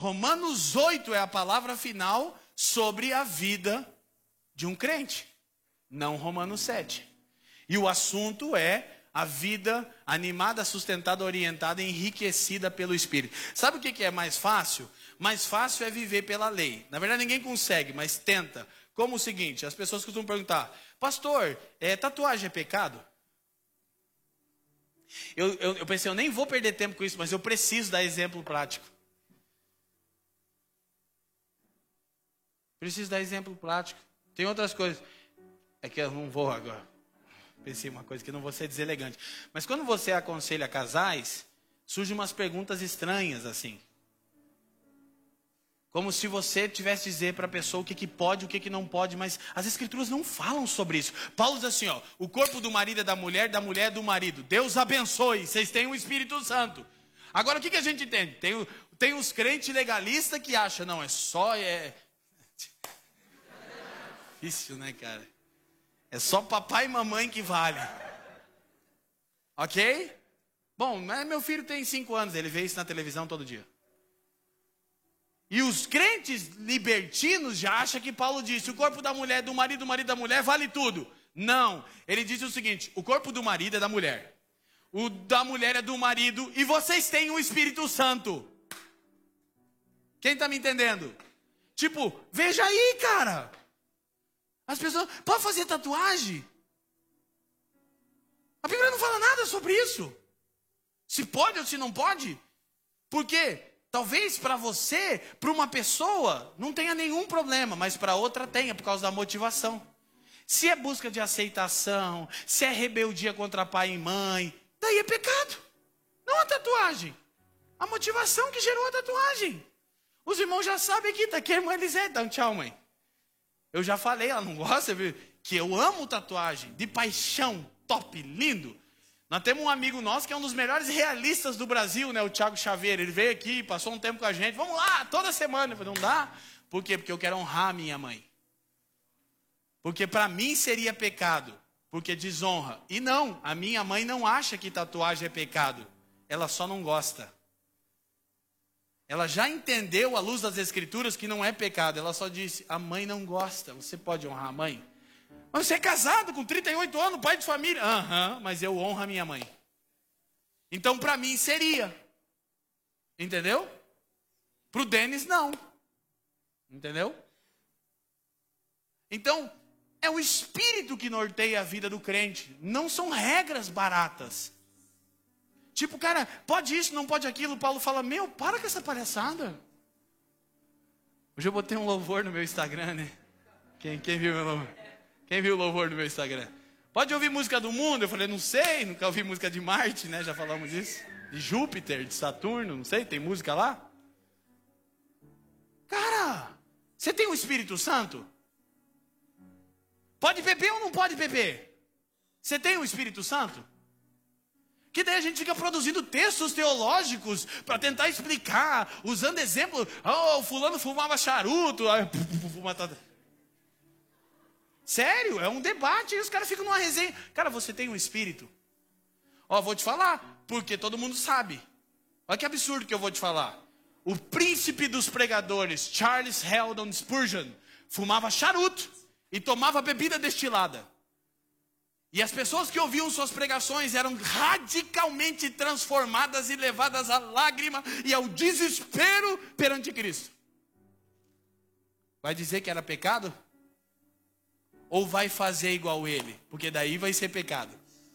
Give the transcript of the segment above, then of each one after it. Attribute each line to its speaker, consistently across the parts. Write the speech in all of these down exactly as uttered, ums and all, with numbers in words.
Speaker 1: Romanos oito é a palavra final sobre a vida de um crente, não Romanos sete. E o assunto é a vida animada, sustentada, orientada, enriquecida pelo Espírito. Sabe o que é mais fácil? Mais fácil é viver pela lei. Na verdade, ninguém consegue, mas tenta. Como o seguinte, as pessoas costumam perguntar, pastor, é, tatuagem é pecado? Eu, eu, eu pensei, eu nem vou perder tempo com isso, mas eu preciso dar exemplo prático. Preciso dar exemplo prático. Tem outras coisas. É que eu não vou agora. Pensei uma coisa que não vou ser deselegante. Mas quando você aconselha casais, surgem umas perguntas estranhas assim. Como se você tivesse que dizer para a pessoa o que, que pode e o que, que não pode, mas as escrituras não falam sobre isso. Paulo diz assim, ó, o corpo do marido é da mulher, da mulher é do marido. Deus abençoe, vocês têm o Espírito Santo. Agora o que, que a gente entende? Tem, o, tem os crentes legalistas que acham, não, é só... É... Difícil, né, cara? É só papai e mamãe que vale. Ok? Bom, mas meu filho tem cinco anos, ele vê isso na televisão todo dia. E os crentes libertinos já acham que Paulo disse, o corpo da mulher, do marido, do marido da mulher, vale tudo. Não, ele diz o seguinte, o corpo do marido é da mulher. O da mulher é do marido e vocês têm o Espírito Santo. Quem está me entendendo? Tipo, veja aí, cara. As pessoas, pode fazer tatuagem? A Bíblia não fala nada sobre isso. Se pode ou se não pode. Porque talvez para você, para uma pessoa, não tenha nenhum problema, mas para outra tenha, por causa da motivação. Se é busca de aceitação, se é rebeldia contra pai e mãe, daí é pecado. Não a tatuagem. A motivação que gerou a tatuagem. Os irmãos já sabem aqui, tá aqui a irmã Elisete, dá um tchau, mãe. Eu já falei, ela não gosta, viu? Que eu amo tatuagem, de paixão, top, lindo. Nós temos um amigo nosso que é um dos melhores realistas do Brasil, né? O Thiago Xavier. Ele veio aqui, passou um tempo com a gente. Vamos lá, toda semana. Eu falei, não dá? Por quê? Porque eu quero honrar a minha mãe. Porque para mim seria pecado, porque desonra. E não, a minha mãe não acha que tatuagem é pecado. Ela só não gosta. Ela já entendeu à luz das escrituras que não é pecado. Ela só disse, a mãe não gosta. Você pode honrar a mãe? Mas você é casado com trinta e oito anos, pai de família. Aham, uhum, mas eu honro a minha mãe. Então para mim seria. Entendeu? Para o Denis não. Entendeu? Então, é o Espírito que norteia a vida do crente. Não são regras baratas. Tipo, cara, pode isso, não pode aquilo. Paulo fala, meu, para com essa palhaçada. Hoje eu botei um louvor no meu Instagram, né? Quem, quem viu meu louvor? Quem viu o louvor no meu Instagram? Pode ouvir música do mundo? Eu falei, não sei, nunca ouvi música de Marte, né? Já falamos disso. De Júpiter, de Saturno, não sei, tem música lá? Cara, você tem o Espírito Santo? Pode beber ou não pode beber? Você tem o Espírito Santo? Que daí a gente fica produzindo textos teológicos para tentar explicar, usando exemplos. Oh, o fulano fumava charuto. Aí, sério, é um debate e os caras ficam numa resenha. Cara, você tem um espírito? Ó, vou te falar, porque todo mundo sabe. Olha que absurdo que eu vou te falar. O príncipe dos pregadores, Charles Haddon Spurgeon, fumava charuto e tomava bebida destilada. E as pessoas que ouviam suas pregações eram radicalmente transformadas e levadas à lágrima e ao desespero perante Cristo. Vai dizer que era pecado? Ou vai fazer igual ele? Porque daí vai ser pecado.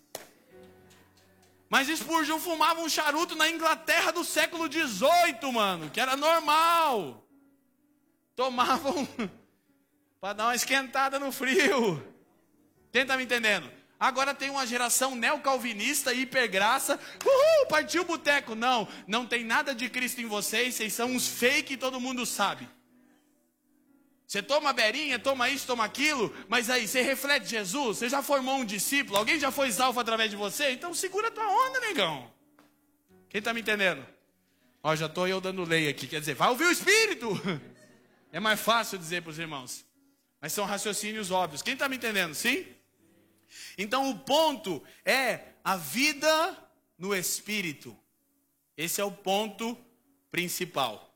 Speaker 1: Mas Spurgeon fumava um charuto na Inglaterra do século dezoito, mano, que era normal. Tomavam para dar uma esquentada no frio. Quem está me entendendo? Agora tem uma geração neocalvinista, hipergraça. Uhul, partiu o boteco. Não, não tem nada de Cristo em vocês. Vocês são uns fake, todo mundo sabe. Você toma berinha, toma isso, toma aquilo. Mas aí, você reflete Jesus? Você já formou um discípulo? Alguém já foi salvo através de você? Então segura a tua onda, negão. Quem está me entendendo? Ó, já estou eu dando lei aqui. Quer dizer, vai ouvir o Espírito. É mais fácil dizer para os irmãos. Mas são raciocínios óbvios. Quem está me entendendo? Sim? Então o ponto é a vida no Espírito. Esse é o ponto principal.